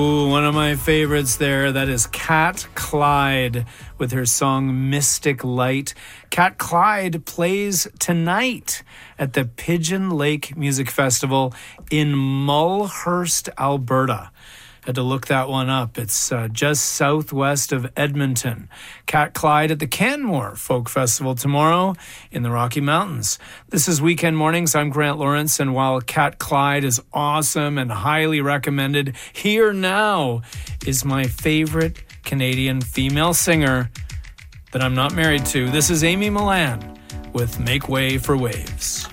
Ooh, one of my favorites there. That is Cat Clyde with her song Mystic Light. Cat Clyde plays tonight at the Pigeon Lake Music Festival in Mulhurst, Alberta. Had to look that one up. It's just southwest of Edmonton. Cat Clyde at the Canmore Folk Festival tomorrow in the Rocky Mountains. This is Weekend Mornings. I'm Grant Lawrence, and while Cat Clyde is awesome and highly recommended, here now is my favorite Canadian female singer that I'm not married to. This is Amy Millan with Make Way for Waves.